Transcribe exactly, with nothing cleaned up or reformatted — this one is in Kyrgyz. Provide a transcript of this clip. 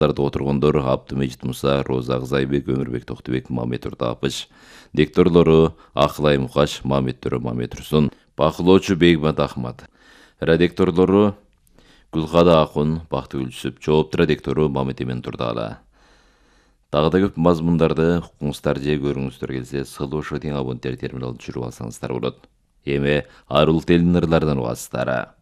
Отургондор Абдымежит Муса, Роза Акзайбек, Өмүрбек Токтубек, Мамет Уртапыч. Дикторлору Акылай Мукаш, Мамет Төрө, Мамет Турсун. Бакылоочу Бегмат Ахмат. Редакторлору Гүлкада Акун, Бактыгүл Жүсүп. Жоопту редактору Мамет Эмен Турдагала. Дагы да көп мазмундарды укуңуздар же көрүңүздөр келсе, сылуу шотиң абоненттер терминалын түшүрүп алсаңыздар болот. Эми арулук телинерлерден угасыздар.